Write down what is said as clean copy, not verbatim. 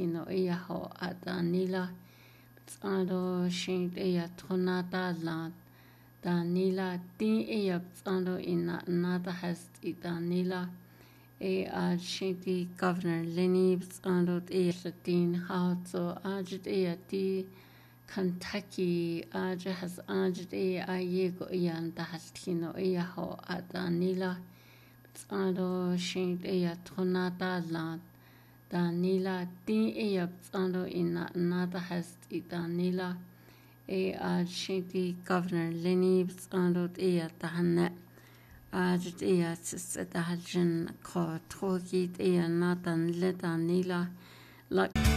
kino iya ho adanila tsando shin iya tonata la danila tin iya tsando ina nata has idanila shinti Governor Lenny tsando iya tin hauto ajit iya ti Kentucky has ajit iya ayego iya ndahas kino iya ho adanila tsando shin iya tonata la danila tin iya tsando ina nata has idanila shinti Governor Lenny tsando iya tahane ajit iya tsadaljin ko togit iya natan le danila like